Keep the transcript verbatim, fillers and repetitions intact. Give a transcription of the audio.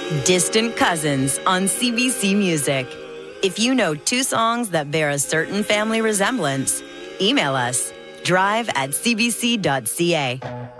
Distant Cousins on C B C Music. If you know two songs that bear a certain family resemblance, email us, drive at c b c dot c a.